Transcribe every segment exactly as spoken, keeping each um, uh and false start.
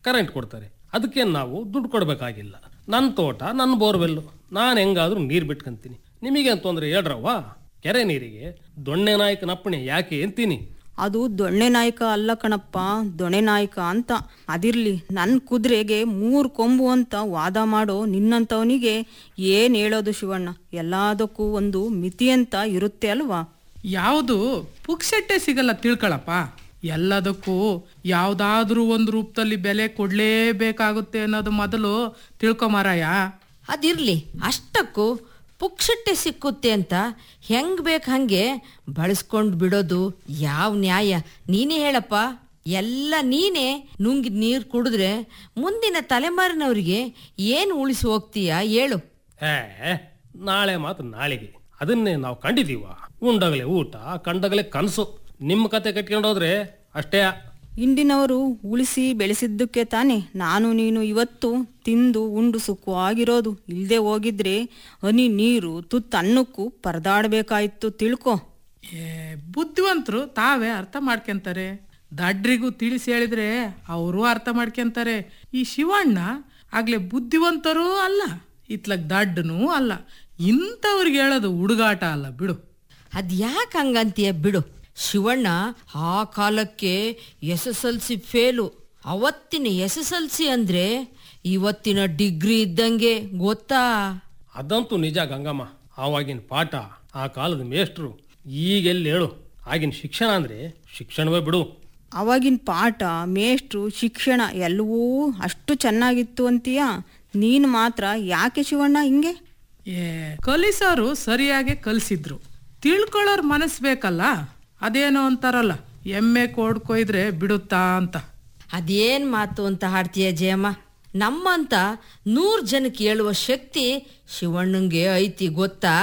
Current ಕೊಡ್ತಾರೆ. ಅದಕ್ಕೆ ನಾವು ದುಡ್ಡು ಕೊಡಬೇಕಾಗಿಲ್ಲ. ನನ್ನ ತೋಟ, ನನ್ನ ಬೋರ್ವೆಲ್ಲು, ನಾನು ಹೆಂಗಾದ್ರೂ ನೀರು ಬಿಟ್ಕೊಂತೀನಿ. ನಿಮಗೇನು ತೊಂದರೆ ಹೇಳ್ರವ್ವ? ಕೆರೆ ನೀರಿಗೆ ದೊಣ್ಣೆ ನಾಯಕನಪ್ಪಣೆ ಯಾಕೆ ಅಂತೀನಿ. ಅದು ದೊಣ್ಣೆ ನಾಯಕ ಅಲ್ಲ ಕಣಪ್ಪ, ದೊಣೆ ನಾಯಕ ಅಂತ. ಅದಿರ್ಲಿ, ನನ್ನ ಕುದುರೆಗೆ ಮೂರು ಕೊಂಬು ಅಂತ ವಾದ ಮಾಡೋ ನಿನ್ನಂಥವನಿಗೆ ಏನು ಹೇಳೋದು ಶಿವಣ್ಣ? ಎಲ್ಲದಕ್ಕೂ ಒಂದು ಮಿತಿ ಅಂತ ಇರುತ್ತೆ ಅಲ್ವಾ? ಯಾವುದು ಪುಕ್ಸೆಟ್ಟೆ ಸಿಗಲ್ಲ ತಿಳ್ಕೊಳಪ್ಪ. ಎಲ್ಲದಕ್ಕೂ ಯಾವುದಾದ್ರೂ ಒಂದು ರೂಪದಲ್ಲಿ ಬೆಲೆ ಕೊಡಲೇಬೇಕಾಗುತ್ತೆ ಅನ್ನೋದು ಮೊದಲು ತಿಳ್ಕೊಮಾರಾಯ. ಅದಿರ್ಲಿ, ಅಷ್ಟಕ್ಕೂ ಪುಕ್ಸಟ್ಟೆ ಸಿಕ್ಕುತ್ತೆ ಅಂತ ಹೆಂಗ್ ಬೇಕು ಹಂಗೆ ಬಳಸ್ಕೊಂಡು ಬಿಡೋದು ಯಾವ ನ್ಯಾಯ? ನೀನೇ ಹೇಳಪ್ಪ. ಎಲ್ಲ ನೀನೇ ನುಂಗಿ ನೀರು ಕುಡಿದ್ರೆ ಮುಂದಿನ ತಲೆಮಾರಿನವ್ರಿಗೆ ಏನು ಉಳಿಸಿ ಹೋಗ್ತೀಯಾ ಹೇಳು? ಏ, ನಾಳೆ ಮಾತು ನಾಳೆಗೆ. ಅದನ್ನೇ ನಾವು ಕಂಡಿದೀವ. ಉಂಡಾಗಲೇ ಊಟ, ಕಂಡಾಗಲೇ ಕನಸು. ನಿಮ್ಮ ಕತೆ ಕಟ್ಕೊಂಡೋದ್ರೆ ಅಷ್ಟೇ. ಇಂದಿನವರು ಉಳಿಸಿ ಬೆಳೆಸಿದ್ದಕ್ಕೆ ತಾನೆ ನಾನು ನೀನು ಇವತ್ತು ತಿಂದು ಉಂಡು ಸುಖವಾಗಿರೋದು. ಇಲ್ಲದೆ ಹೋಗಿದ್ರೆ ಹನಿ ನೀರು ತುತ್ತು ಅನ್ನಕ್ಕೂ ಪರದಾಡಬೇಕಾಯ್ತು, ತಿಳ್ಕೊ. ಏ ಬುದ್ಧಿವಂತರು ತಾವೇ ಅರ್ಥ ಮಾಡ್ಕೊಂತಾರೆ. ದಡ್ರಿಗೂ ತಿಳಿಸಿ ಹೇಳಿದ್ರೆ ಅವರು ಅರ್ಥ ಮಾಡ್ಕೊಂತಾರೆ. ಈ ಶಿವಣ್ಣ ಆಗ್ಲೇ ಬುದ್ಧಿವಂತರೂ ಅಲ್ಲ, ಇತ್ಲಕ್ ದಡ್ಡನೂ ಅಲ್ಲ. ಇಂಥವ್ರಿಗೆ ಹೇಳೋದು ಹುಡುಗಾಟ ಅಲ್ಲ ಬಿಡು. ಅದ್ಯಾಕೆ ಹಂಗಂತೀಯ ಬಿಡು. ಶಿವಣ್ಣ ಆ ಕಾಲಕ್ಕೆ S S L C fail. ಅವತ್ತಿನ ಎಸ್ ಎಸ್ ಎಲ್ ಸಿ ಅಂದ್ರೆ ಇವತ್ತಿನ ಡಿಗ್ರಿ ಇದ್ದಂಗೆ, ಗೊತ್ತಾ? ಅದಂತೂ ನಿಜ ಗಂಗಮ್ಮ. ಆವಾಗಿನ ಪಾಠ, ಆ ಕಾಲದ ಮೇಷ್ಟ್ರು ಈಗೆಲ್ಲಿ ಹೇಳು. ಆಗಿನ ಶಿಕ್ಷಣ ಅಂದ್ರೆ ಶಿಕ್ಷಣವೇ ಬಿಡು. ಅವಾಗಿನ ಪಾಠ, ಮೇಷ್ಟ್ರು, ಶಿಕ್ಷಣ ಎಲ್ಲವೂ ಅಷ್ಟು ಚೆನ್ನಾಗಿತ್ತು ಅಂತೀಯ. ನೀನು ಮಾತ್ರ ಯಾಕೆ ಶಿವಣ್ಣ ಹಿಂಗೆ? ಏ ಕಲಿಸೋರು ಸರಿಯಾಗಿ ಕಲಿಸಿದ್ರು, ತಿಳ್ಕೊಳ್ಳೋರ್ ಮನಸ್ಸು ಬೇಕಲ್ಲ. ಅದೇನೋ ಅಂತಾರಲ್ಲ, ಎಮ್ಮೆ ಕೊಡ್ಕೊಯ್ದ್ರೆ ಬಿಡುತ್ತಾ ಅಂತ. ಅದೇನ್ ಮಾತು ಅಂತ ಹಾಡ್ತೀಯ ಜಯಮ್ಮ? ನಮ್ಮಂತ ನೂರು ಜನಕ್ಕೆ ಹೇಳುವ ಶಕ್ತಿ ಶಿವಣ್ಣಂಗೆ ಐತಿ, ಗೊತ್ತಾ?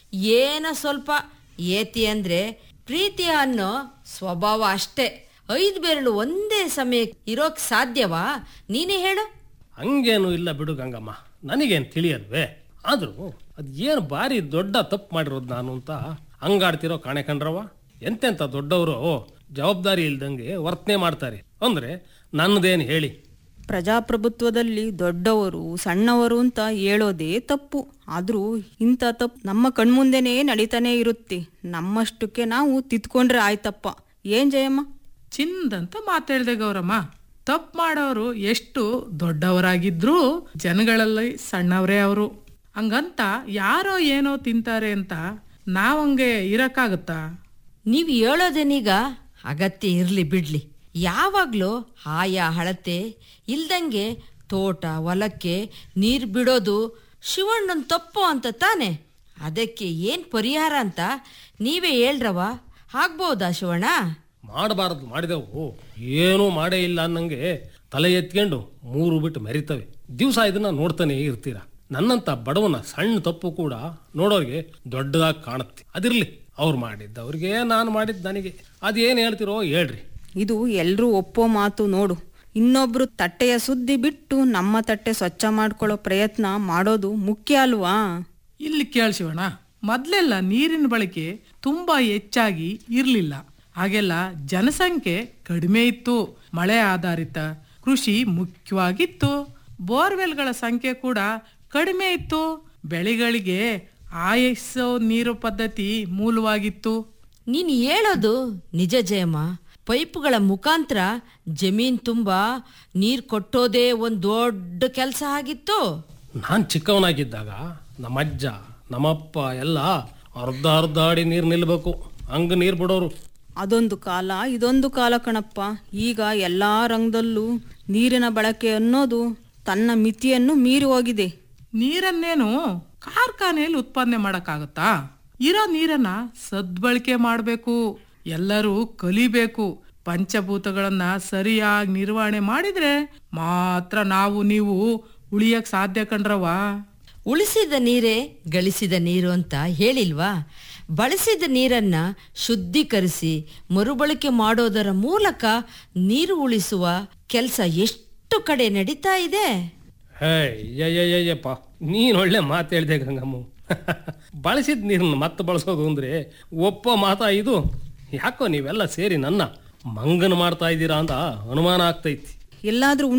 ಏನ ಸ್ವಲ್ಪ ಏತಿ ಅಂದ್ರೆ ಪ್ರೀತಿ ಅನ್ನೋ ಸ್ವಭಾವ ಅಷ್ಟೇ. ಐದು ಬೆರಳು ಒಂದೇ ಸಮಯ ಇರೋಕ್ ಸಾಧ್ಯವಾ? ನೀನೇ ಹೇಳು. ಹಂಗೇನು ಇಲ್ಲ ಬಿಡು ಗಂಗಮ್ಮ, ನನಗೇನು ತಿಳಿಯಲ್ವೇ. ಆದ್ರೂ ಅದು ಏನು ಭಾರಿ ದೊಡ್ಡ ತಪ್ಪು ಮಾಡಿರೋದು ನಾನು ಅಂತ ಹಂಗಾಡ್ತಿರೋ ಕಾಣೆ ಕಂಡ್ರವ. ಎಂತೆಂಥ ದೊಡ್ಡವರು ಜವಾಬ್ದಾರಿ ಇಲ್ದಂಗೆ ವರ್ತನೆ ಮಾಡ್ತಾರೆ ಅಂದ್ರೆ ನನ್ನದೇನು ಹೇಳಿ? ಪ್ರಜಾಪ್ರಭುತ್ವದಲ್ಲಿ ದೊಡ್ಡವರು ಸಣ್ಣವರು ಅಂತ ಹೇಳೋದೇ ತಪ್ಪು. ಆದರೂ ಇಂಥ ತಪ್ಪು ನಮ್ಮ ಕಣ್ಮುಂದೆನೇ ನಡೀತಾನೆ ಇರುತ್ತೆ. ನಮ್ಮಷ್ಟಕ್ಕೆ ನಾವು ತಿದ್ಕೊಂಡ್ರೆ ಆಯ್ತಪ್ಪ. ಏನ್ ಜಯಮ್ಮ? ಚಿಂದಂತ ಮಾತಾಡ್ದೆ ಗೌರಮ್ಮ. ತಪ್ಪು ಮಾಡೋರು ಎಷ್ಟು ದೊಡ್ಡವರಾಗಿದ್ರೂ ಜನಗಳಲ್ಲಿ ಸಣ್ಣವರೇ ಅವರು. ಹಂಗಂತ ಯಾರೋ ಏನೋ ತಿಂತಾರೆ ಅಂತ ನಾವಂಗೆ ಇರಕ್ಕಾಗತ್ತಾ? ನೀವು ಹೇಳೋದೇನೀಗ ಅಗತ್ಯ ಇರಲಿ ಬಿಡ್ಲಿ. ಯಾವಾಗಲೂ ಆಯಾ ಹಳತೆ ಇಲ್ದಂಗೆ ತೋಟ ಹೊಲಕ್ಕೆ ನೀರು ಬಿಡೋದು ಶಿವಣ್ಣನ ತಪ್ಪು ಅಂತ ತಾನೆ? ಅದಕ್ಕೆ ಏನು ಪರಿಹಾರ ಅಂತ ನೀವೇ ಹೇಳ್ರವ. ಆಗ್ಬೋದಾ ಶಿವಣ್ಣ? ಮಾಡಬಾರದು ಮಾಡಿದೆವು, ಏನೂ ಮಾಡೇ ಇಲ್ಲ ಅನ್ನಂಗೆ ತಲೆ ಎತ್ಕೊಂಡು ಮೂರು ಬಿಟ್ಟು ಮೆರಿತವೆ. ದಿವಸ ಇದನ್ನ ನೋಡ್ತಾನೆ ಇರ್ತೀರ. ನನ್ನಂತ ಬಡವನ ಸಣ್ಣ ತಪ್ಪು ಕೂಡ ನೋಡೋರಿಗೆ ದೊಡ್ಡದಾಗಿ ಕಾಣುತ್ತೆ. ಅದಿರ್ಲಿ, ಅವ್ರು ಮಾಡಿದ್ದವ್ರಿಗೆ, ನಾನು ಮಾಡಿದ್ದು ನನಗೆ. ಅದೇನು ಹೇಳ್ತಿರೋ ಹೇಳ್ರಿ. ಇದು ಎಲ್ರೂ ಒಪ್ಪೋ ಮಾತು ನೋಡು. ಇನ್ನೊಬ್ರು ತಟ್ಟೆಯ ಸುದ್ದಿ ಬಿಟ್ಟು ನಮ್ಮ ತಟ್ಟೆ ಸ್ವಚ್ಛ ಮಾಡ್ಕೊಳ್ಳೋ ಪ್ರಯತ್ನ ಮಾಡೋದು ಮುಖ್ಯ ಅಲ್ವಾ? ಇಲ್ಲಿ ಕೇಳಿಸಿವಣ, ಮೊದಲೆಲ್ಲ ನೀರಿನ ಬಳಕೆ ತುಂಬಾ ಹೆಚ್ಚಾಗಿ ಇರಲಿಲ್ಲ. ಹಾಗೆಲ್ಲ ಜನಸಂಖ್ಯೆ ಕಡಿಮೆ ಇತ್ತು. ಮಳೆ ಆಧಾರಿತ ಕೃಷಿ ಮುಖ್ಯವಾಗಿತ್ತು. ಬೋರ್ವೆಲ್ಗಳ ಸಂಖ್ಯೆ ಕೂಡ ಕಡಿಮೆ ಇತ್ತು. ಬೆಳೆಗಳಿಗೆ ಆಯಸ್ಸೋ ನೀರು ಪದ್ಧತಿ ಮೂಲವಾಗಿತ್ತು. ನೀನು ಹೇಳೋದು ನಿಜ ಜಯಮ್ಮ. ಪೈಪ್ಗಳ ಮುಖಾಂತರ ಜಮೀನ್ ತುಂಬಾ ನೀರು ಕೊಟ್ಟೋದೇ ಒಂದು ದೊಡ್ಡ ಕೆಲಸ ಆಗಿತ್ತು. ನಾನು ಚಿಕ್ಕವನಾಗಿದ್ದಾಗ ನಮ್ಮಜ್ಜ ನಮ್ಮಪ್ಪ ಎಲ್ಲ ಅರ್ಧ ಅರ್ಧ ಅಡಿ ನೀರು ನಿಲ್ಬೇಕು, ಹಂಗ ನೀರು ಬಿಡೋರು. ಅದೊಂದು ಕಾಲ, ಇದೊಂದು ಕಾಲ ಕಣಪ್ಪ. ಈಗ ಎಲ್ಲ ರಂಗದಲ್ಲೂ ನೀರಿನ ಬಳಕೆ ಅನ್ನೋದು ತನ್ನ ಮಿತಿಯನ್ನು ಮೀರಿ ಹೋಗಿದೆ. ನೀರನ್ನೇನು ಕಾರ್ಖಾನೆಯಲ್ಲಿ ಉತ್ಪಾದನೆ ಮಾಡಕ್ಕಾಗತ್ತಾ? ಇರೋ ನೀರನ್ನ ಸದ್ಬಳಕೆ ಮಾಡಬೇಕು. ಎಲ್ಲರೂ ಕಲಿಬೇಕು. ಪಂಚಭೂತಗಳನ್ನ ಸರಿಯಾಗಿ ನಿರ್ವಹಣೆ ಮಾಡಿದ್ರೆ ಮಾತ್ರ ನಾವು ನೀವು ಉಳಿಯಕ್ ಸಾಧ್ಯ ಕಂಡ್ರವ. ಉಳಿಸಿದ ನೀರೇ ಗಳಿಸಿದ ನೀರು ಅಂತ ಹೇಳಿಲ್ವಾ? ಬಳಸಿದ ನೀರನ್ನ ಶುದ್ಧೀಕರಿಸಿ ಮರುಬಳಕೆ ಮಾಡೋದರ ಮೂಲಕ ನೀರು ಉಳಿಸುವ ಕೆಲಸ ಎಷ್ಟು ಕಡೆ ನಡೀತಾ ಇದೆ. ಹೇಯ್ಯಯ್ಯಯ್ಯಪ್ಪ, ನೀನು ಒಳ್ಳೆ ಮಾತು ಹೇಳ್ದೆ ಗಂಗಮ್ಮ. ಬಳಸಿದ ನೀರನ್ನು ಮತ್ತೆ ಬಳಸೋದು ಅಂದ್ರೆ ಒಪ್ಪ ಮಾತಾ ಇದು? ಯಾಕೋ ನೀವೆಲ್ಲ ಸೇರಿ ನನ್ನ ಮಂಗನ ಮಾಡ್ತಾ ಇದ್ದೀರಾ ಅಂತ ಅನುಮಾನ ಆಗ್ತೈತಿ. ಎಲ್ಲಾದ್ರೂ